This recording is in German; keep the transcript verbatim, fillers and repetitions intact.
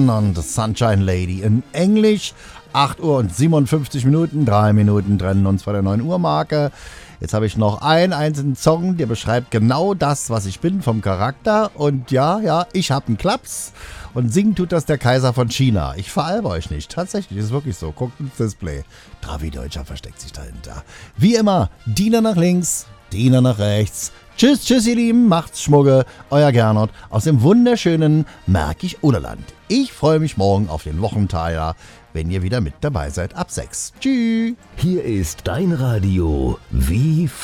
Jackson und Sunshine Lady in Englisch. acht Uhr und siebenundfünfzig Minuten, drei Minuten trennen uns vor der neun Uhr Marke. Jetzt habe ich noch einen einzelnen Song, der beschreibt genau das, was ich bin vom Charakter. Und ja, ja, ich habe einen Klaps. Und singen tut das der Kaiser von China. Ich veralbe euch nicht. Tatsächlich, ist wirklich so. Guckt ins Display. Travi-Deutscher versteckt sich dahinter. Wie immer, Diener nach links, Diener nach rechts. Tschüss, tschüss, ihr Lieben. Macht's Schmugge. Euer Gernot aus dem wunderschönen Märkisch-Oderland. Ich freue mich morgen auf den Wochenteiler, wenn ihr wieder mit dabei seid ab sechs. Tschüss. Hier ist dein Radio wie